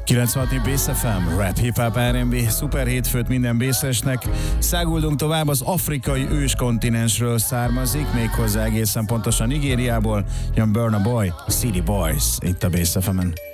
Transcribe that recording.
96 Bass FM, rap, hip-hop, R&B, szuper hétfőt minden bészesnek. Száguldunk tovább, az afrikai őskontinensről származik, méghozzá egészen pontosan Nigériából, jön Burna Boy, City Boys, itt a Bass FM-en.